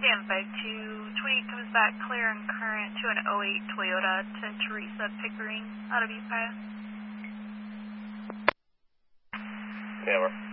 28 comes back clear and current to an '08 Toyota to Teresa Pickering out of East Pass. Camera.